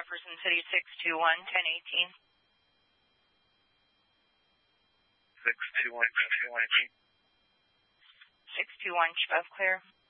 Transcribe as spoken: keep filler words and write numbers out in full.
Jefferson City, six two one, ten eighteen. six two one, ten eighteen. six two one, twelve clear.